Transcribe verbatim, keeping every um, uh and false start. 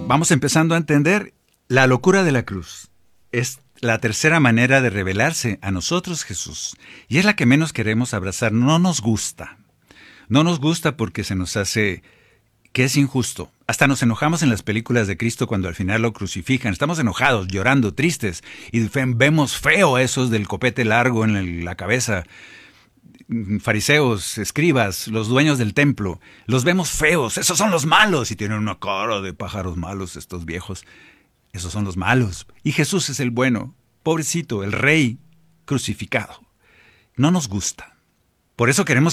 Vamos empezando a entender la locura de la cruz. Es la tercera manera de revelarse a nosotros Jesús. Y es la que menos queremos abrazar. No nos gusta. No nos gusta porque se nos hace que es injusto. Hasta nos enojamos en las películas de Cristo cuando al final lo crucifican. Estamos enojados, llorando, tristes. Y vemos feo a esos del copete largo en el, la cabeza. Fariseos, escribas, los dueños del templo. Los vemos feos. Esos son los malos. Y tienen una cara de pájaros malos estos viejos. Esos son los malos. Y Jesús es el bueno. Pobrecito, el rey crucificado. No nos gusta. Por eso queremos